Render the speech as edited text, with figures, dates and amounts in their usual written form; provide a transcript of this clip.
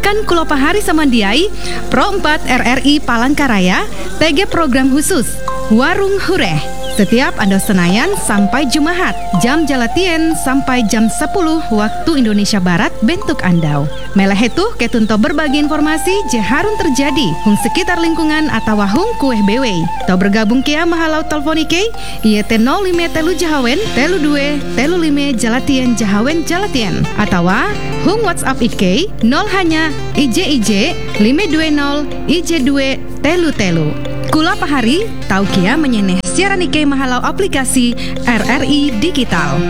Akan kulopahari samandiai Pro 4 RRI Palangkaraya TG program khusus Warung Hureh. Setiap Ando Senayan sampai Jumahat, jam jalatien sampai jam 10 waktu Indonesia Barat bentuk Andau. Meleh itu ketunto berbagi informasi jeharun terjadi hung sekitar lingkungan atau hung kueh bewe. Tau bergabung kia mahalau teleponike ieu teh 05 telu Jahawen telu 2 telu 5 jalatien Jahawen jalatien atau hung WhatsApp IK 0 hanya IJ 520 IJ2 telu telu. Kula pahari tau kia menyeneh siaran Ike mahalau aplikasi RRI Digital.